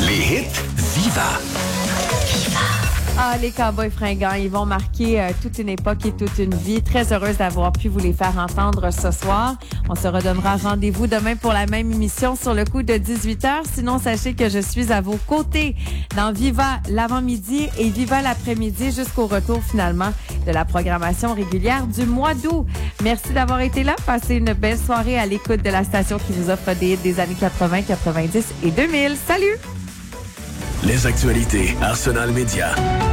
Les hits Viva. Ah, les Cowboys fringants, ils vont marquer toute une époque et toute une vie. Très heureuse d'avoir pu vous les faire entendre ce soir. On se redonnera rendez-vous demain pour la même émission sur le coup de 18h. Sinon, sachez que je suis à vos côtés dans Viva l'avant-midi et Viva l'après-midi jusqu'au retour finalement de la programmation régulière du mois d'août. Merci d'avoir été là. Passez une belle soirée à l'écoute de la station qui vous offre des hits des années 80, 90 et 2000. Salut! Les actualités Arsenal Média.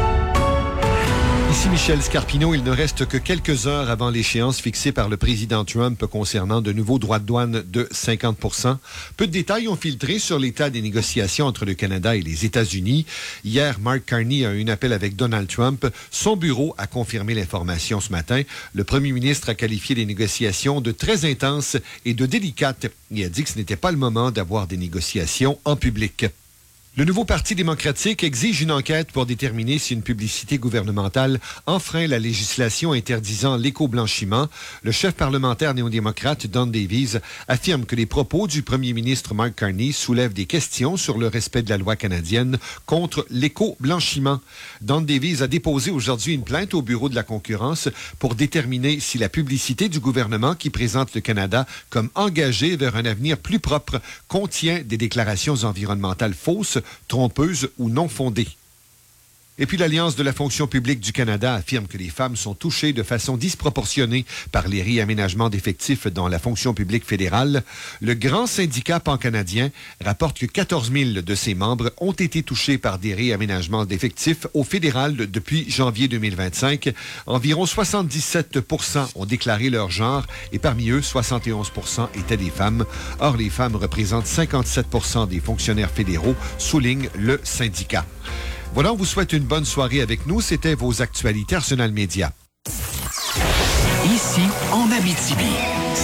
Ici Michel Scarpino, il ne reste que quelques heures avant l'échéance fixée par le président Trump concernant de nouveaux droits de douane de 50 %. Peu de détails ont filtré sur l'état des négociations entre le Canada et les États-Unis. Hier, Mark Carney a eu un appel avec Donald Trump. Son bureau a confirmé l'information ce matin. Le premier ministre a qualifié les négociations de très intenses et de délicates et a dit que ce n'était pas le moment d'avoir des négociations en public. Le nouveau Parti démocratique exige une enquête pour déterminer si une publicité gouvernementale enfreint la législation interdisant l'éco-blanchiment. Le chef parlementaire néo-démocrate Don Davies affirme que les propos du premier ministre Mark Carney soulèvent des questions sur le respect de la loi canadienne contre l'éco-blanchiment. Don Davies a déposé aujourd'hui une plainte au Bureau de la concurrence pour déterminer si la publicité du gouvernement qui présente le Canada comme engagé vers un avenir plus propre contient des déclarations environnementales fausses, trompeuses ou non fondées. Et puis l'Alliance de la fonction publique du Canada affirme que les femmes sont touchées de façon disproportionnée par les réaménagements d'effectifs dans la fonction publique fédérale. Le grand syndicat pan-canadien rapporte que 14 000 de ses membres ont été touchés par des réaménagements d'effectifs au fédéral depuis janvier 2025. Environ 77 % ont déclaré leur genre et parmi eux, 71 % étaient des femmes. Or, les femmes représentent 57 % des fonctionnaires fédéraux, souligne le syndicat. Voilà, on vous souhaite une bonne soirée avec nous. C'était vos actualités Arsenal Média. Ici, en Abitibi,